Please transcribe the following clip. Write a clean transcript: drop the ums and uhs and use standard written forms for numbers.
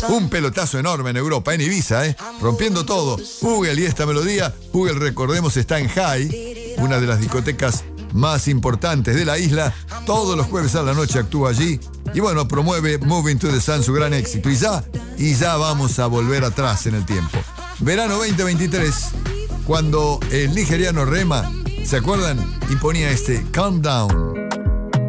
Un pelotazo enorme en Europa, en Ibiza, rompiendo todo. Google y esta melodía, Google, recordemos, está en High, una de las discotecas más importantes de la isla. Todos los jueves a la noche actúa allí. Y bueno, promueve Moving to the Sun, su gran éxito. Y ya vamos a volver atrás en el tiempo. Verano 2023, cuando el nigeriano Rema, ¿se acuerdan? Y ponía este Calm Down.